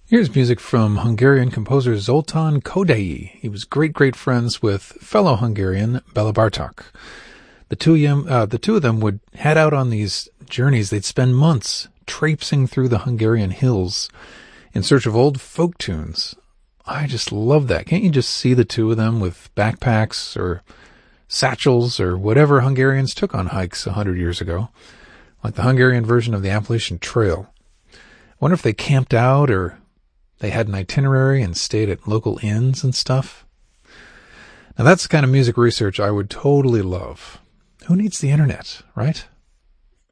Here's music from Hungarian composer Zoltán Kodály. He was great friends with fellow Hungarian Béla Bartók. The two of them would head out on these journeys. They'd spend months traipsing through the Hungarian hills in search of old folk tunes. I just love that. Can't you just see the two of them with backpacks or satchels or whatever Hungarians took on hikes 100 years ago, like the Hungarian version of the Appalachian Trail? I wonder if they camped out or they had an itinerary and stayed at local inns and stuff. Now that's the kind of music research I would totally love. Who needs the internet, right?